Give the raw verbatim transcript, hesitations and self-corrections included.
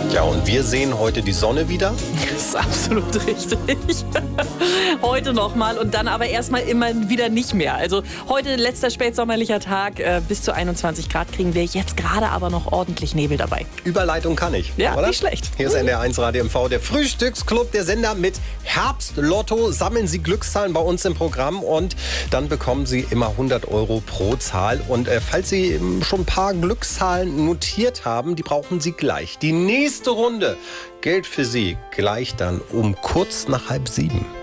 Ja, und wir sehen heute die Sonne wieder. Das ist absolut richtig. Heute nochmal und dann aber erstmal immer wieder nicht mehr. Also heute letzter spätsommerlicher Tag, äh, bis zu einundzwanzig Grad kriegen wir jetzt gerade aber noch ordentlich Nebel dabei. Überleitung kann ich, Ja, oder? nicht schlecht. Hier ist N D R eins Radio M V, der Frühstücksclub, der Sender mit Herbstlotto. Sammeln Sie Glückszahlen bei uns im Programm und dann bekommen Sie immer hundert Euro pro Zahl. Und äh, falls Sie ähm, schon ein paar Glückszahlen notiert haben, die brauchen Sie gleich. Die nächste Runde gilt für Sie gleich dann um kurz nach halb sieben.